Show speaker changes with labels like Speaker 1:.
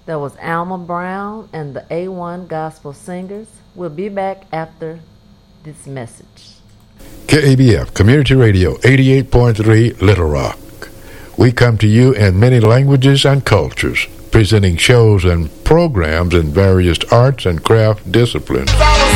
Speaker 1: That was Alma Brown and the A1 Gospel Singers. We'll be back after this message.
Speaker 2: KABF Community Radio 88.3 Little Rock. We come to you in many languages and cultures, presenting shows and programs in various arts and craft disciplines.